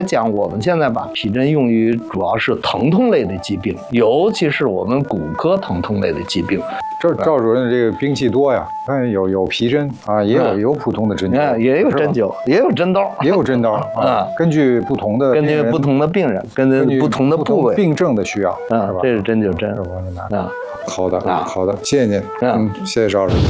讲我们现在把皮针用于主要是疼痛类的疾病，尤其是我们骨科疼痛类的疾病。 这赵主任这个兵器多呀，看有皮针啊，也有普通的针灸， 也有针灸，也有针刀， 也有针刀啊。根据不同的病人，根据不同的部位、 病症的需要，是吧？ 这是针灸针啊。好的，好的，谢谢您，谢谢赵主任。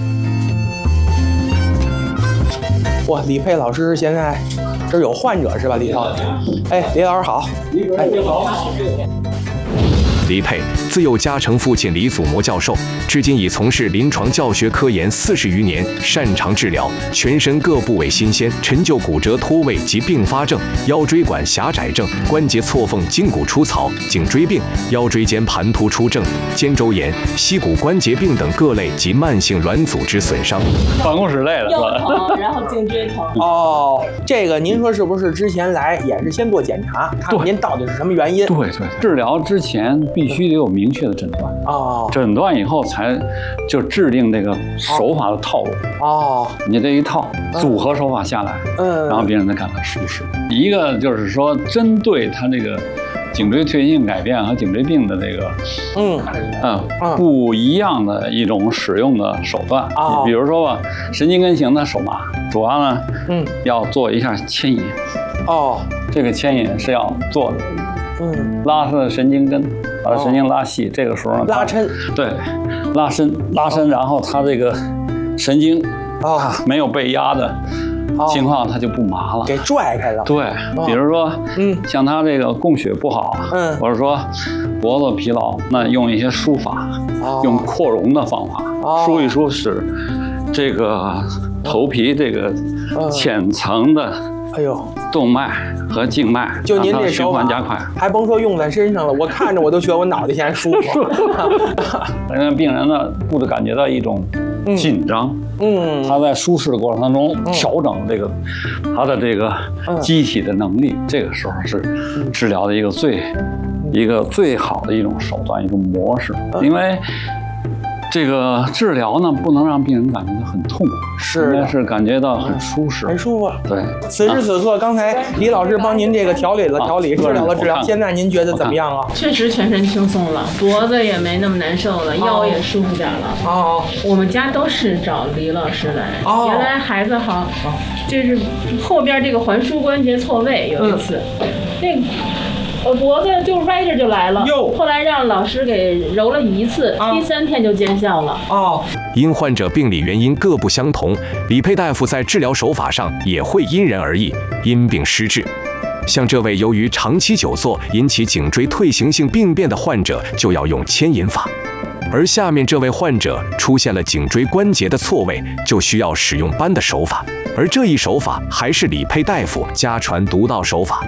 哇，李佩老师现在这有患者是吧？李老师，哎，李老师好，哎，你好。 李佩自幼家承父亲李祖模教授，至今已从事临床教学科研40余年，擅长治疗全身各部位新鲜、陈旧骨折脱位及并发症、腰椎管狭窄症、关节错缝、筋骨出槽、颈椎病、腰椎间盘突出症、肩周炎、膝骨关节病等各类及慢性软组织损伤。 办公室累了， 腰疼，然后颈椎疼。 哦，这个您说是不是之前来也是先做检查，看您到底是什么原因？ 对，治疗之前必须得有明确的诊断。哦，诊断以后才就制定这个手法的套路。哦，你这一套组合手法下来，然后别人才感到舒适。一个就是说针对他这个颈椎退行性改变和颈椎病的这个不一样的一种使用的手段。你比如说吧，神经根型的手麻，主要呢要做一下牵引。哦，这个牵引是要做的。拉它的神经根，把神经拉细，这个时候呢， 拉抻， 对，拉伸，然后它这个神经没有被压的情况，它就不麻了， 给拽开了。 对，比如说，像他这个供血不好，或者说脖子疲劳，那用一些输法，用扩容的方法，输一输，使这个头皮这个浅层的。哎呦，动脉和静脉， 就您这循环加快， 还甭说用在身上了，我看着我都觉得我脑袋现在舒服。 那病人呢，不得感觉到一种紧张，他在舒适的过程当中调整这个他的这个机体的能力，这个时候是治疗的一个最好的一种手段，一种模式，因为。这个治疗呢，不能让病人感觉到很痛苦，应该是感觉到很舒适， 很舒服。 对， 此时此刻，刚才李老师帮您这个调理了调理，治疗了治疗，现在您觉得怎么样啊？ 确实全身轻松了，脖子也没那么难受了，腰也舒服点了。哦，我们家都是找李老师来。哦，原来孩子好，就是后边这个环枢关节错位有一次，脖子就歪着就来了，后来让老师给揉了一次，第3天就见效了。哦， 因患者病理原因各不相同，李佩大夫在治疗手法上也会因人而异，因病施治。像这位由于长期久坐引起颈椎退行性病变的患者，就要用牵引法。而下面这位患者出现了颈椎关节的错位，就需要使用扳的手法，而这一手法还是李佩大夫家传独到手法。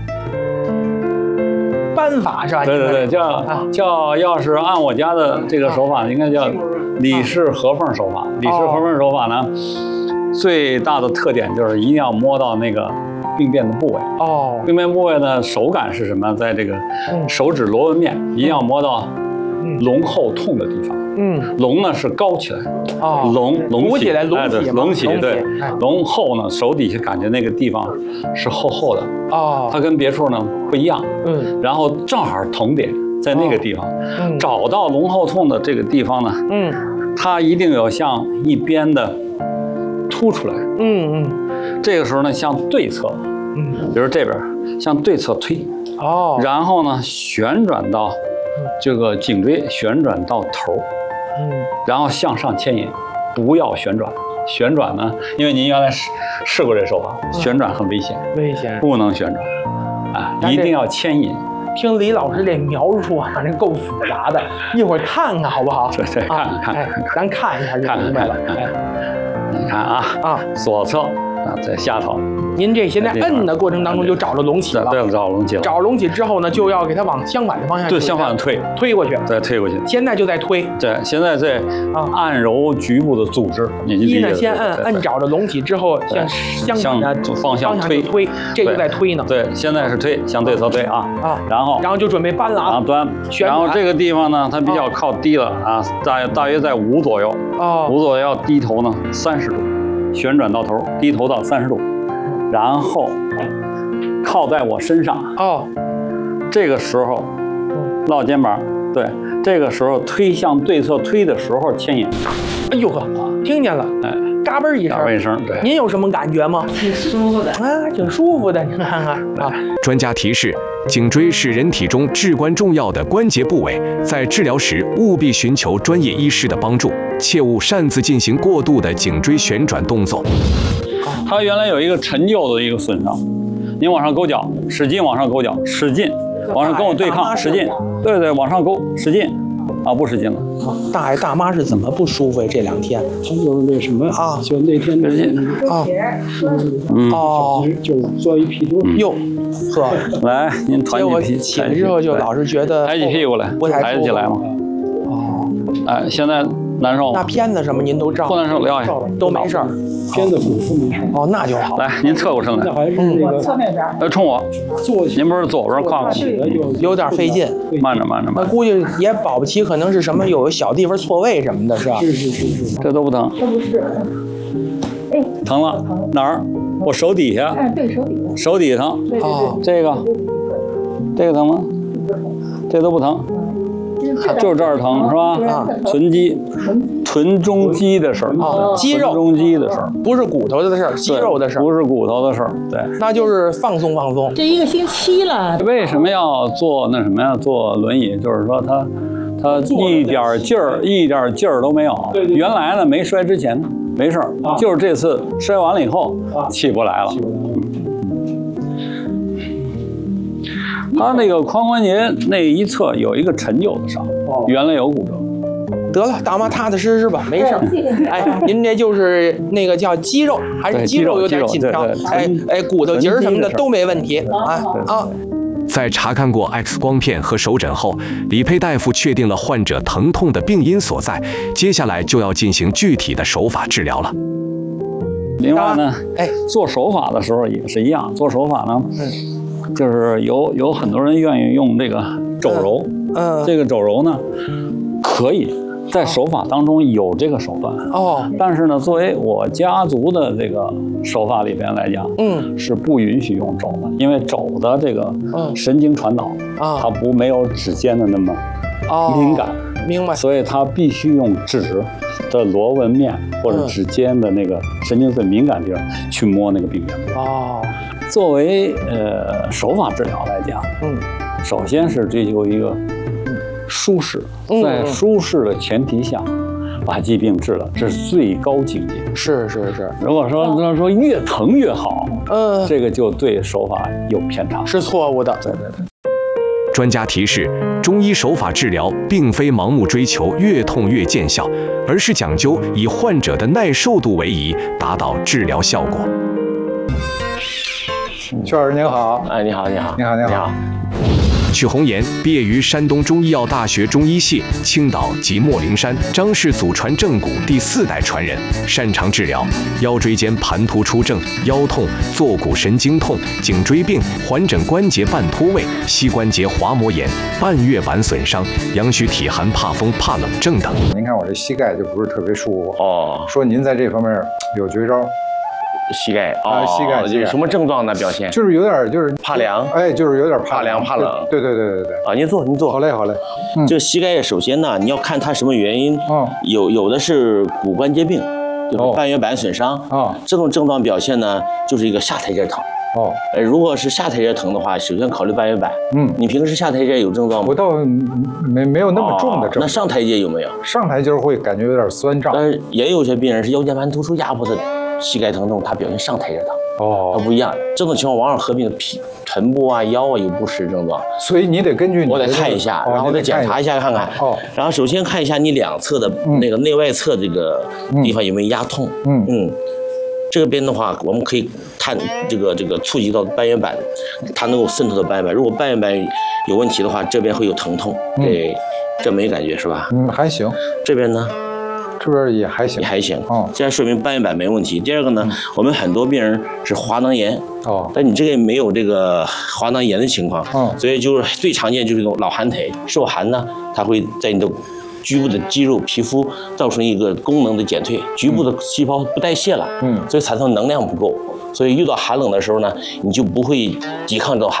扳法是吧？ 对，叫要是按我家的这个手法，应该叫李氏合缝手法。李氏合缝手法呢，最大的特点就是一定要摸到那个病变的部位。哦，病变部位的手感是什么？在这个手指螺纹面一定要摸到隆后痛的地方。隆呢是高起来，隆起来，隆起，对，隆后呢手底下感觉那个地方是厚厚的，它跟别处呢不一样，然后正好疼点在那个地方，找到隆后痛的这个地方呢，它一定有向一边的凸出来，这个时候呢向对侧，比如这边向对侧推，然后呢旋转到这个颈椎，旋转到头。然后向上牵引，不要旋转。旋转呢，因为您原来试过这手法，旋转很危险，不能旋转，一定要牵引。 听李老师这描述啊，这够复杂的，一会儿看看好不好？ 对，看， 咱看一下就明白了。 你看啊，左侧在下头。 您这现在摁的过程当中就找着隆起了， 对，找隆起了。 找隆起之后呢，就要给它往相反的方向， 对，相反推过去，再推过去。 现在就在推， 对，现在在按揉局部的组织。 一呢，先摁找着隆起之后，向相反的方向推， 这就在推呢。 对，现在是推，向对侧推啊，然后就准备扳了啊， 端。然后这个地方呢，它比较靠低了啊，大约在5左右，5左右低头呢30度，旋转到头，低头到30度。然后靠在我身上。 哦， 这个时候落肩膀，对，这个时候推向对侧推的时候牵引。 哎呦呵，听见了， 哎， 嘎嘣一声， 嘎嘣一声，对。 您有什么感觉吗？ 挺舒服的啊，挺舒服的，您看看啊。 专家提示：颈椎是人体中至关重要的关节部位，在治疗时务必寻求专业医师的帮助，切勿擅自进行过度的颈椎旋转动作。 它原来有一个陈旧的一个损伤，您往上勾脚，使劲往上勾脚，使劲往上跟我对抗，使劲，对对，往上勾，使劲，啊，不使劲了。 大爷大妈是怎么不舒服呀？这2天他就是那什么啊， 就那天使劲啊，哦， 就是做一屁墩。 哟，呵， 来，您团结果起起来之后就老是觉得抬起屁股来， 不太抬得起来吗？ 哦， 哎，现在难受那吗？ 片子什么您都照， 不难受，撩一下， 都没事儿。 片子骨头没事。 哦，那就好。 来，您侧过身来， 那还是那个冲我， 坐起您不是左边胯吗？ 起来有点费劲， 慢着，慢着，慢着， 那估计也保不齐可能是什么有小地方错位什么的，是吧？ 是。 这都不疼， 这不是，哎， 疼了哪儿？我手底下， 哎，对手底下， 手底疼， 对对哦对， 这个疼吗？这都不疼，就是这儿疼是吧？ 啊， 臀中肌的事儿啊，肌肉臀中肌的事儿， 不是骨头的事儿，肌肉的事儿， 不是骨头的事儿，对。 那就是放松放松。 这1个星期了， 为什么要坐那什么呀？坐轮椅，就是说他一点劲儿都没有。原来呢没摔之前呢没事儿，就是这次摔完了以后起不来了。他那个髋关节那一侧有一个陈旧的伤，原来有骨折。 得了，大妈踏踏实实吧，没事儿。哎，您这就是那个叫肌肉，还是肌肉有点紧张？哎，骨头节儿什么的都没问题啊。 在查看过 X 光片和手诊后，李佩大夫确定了患者疼痛的病因所在，接下来就要进行具体的手法治疗了。 另外呢，做手法的时候也是一样，做手法呢，就是有很多人愿意用这个肘揉，这个肘揉呢，可以在手法当中有这个手段哦， 但是呢，作为我家族的这个手法里边来讲，是不允许用肘的，因为肘的这个神经传导它没有指尖的那么敏感， 明白？ 所以它必须用指的螺纹面或者指尖的那个神经最敏感地方去摸那个病变。 哦， 作为手法治疗来讲，首先是追求一个舒适，在舒适的前提下，把疾病治了，这是最高境界。 是。 如果说越疼越好，这个就对手法有偏差， 是错误的。 对。 专家提示：中医手法治疗并非盲目追求越痛越见效，而是讲究以患者的耐受度为宜，达到治疗效果。 曲老师您好， 哎，你好。 曲红岩毕业于山东中医药大学中医系、青岛及秣陵山张氏祖传正骨第4代传人，擅长治疗腰椎间盘突出症、腰痛、坐骨神经痛、颈椎病、环枕关节半脱位、膝关节滑膜炎、半月板损伤、阳虚体寒怕风怕冷症等。 您看我这膝盖就不是特别舒服哦，说您在这方面有绝招。 膝盖膝盖有什么症状呢？表现就是有点就是怕凉， 就是有点怕凉怕冷。 对啊，您坐。 好嘞。 这膝盖首先呢，你要看它什么原因。有的是骨关节病，就是半月板损伤。这种症状表现呢，就是一个下台阶疼。如果是下台阶疼的话，首先考虑半月板。你平时下台阶有症状吗？ 我倒没有那么重的症状。 那上台阶有没有？ 上台阶会感觉有点酸胀。 但是也有些病人是腰间盘突出压迫的膝盖疼痛，它表现上台阶疼。它不一样。这种情况往往合并臀部啊、腰啊有不适症状。 所以你得根据我得看一下，然后再检查一下看看。然后首先看一下你两侧的那个内外侧这个地方有没有压痛。这边的话，我们可以看这个触及到半月板，它能够渗透到半月板。如果半月板有问题的话，这边会有疼痛。这没感觉是吧？ 还行。 这边呢？ 这边也还行， 这样说明半月板没问题。第二个呢，我们很多病人是滑囊炎，但你这个没有这个滑囊炎的情况，所以就是最常见就是老寒腿，受寒呢，它会在你的局部的肌肉、皮肤造成一个功能的减退，局部的细胞不代谢了，所以产生能量不够。所以遇到寒冷的时候呢，你就不会抵抗这种寒。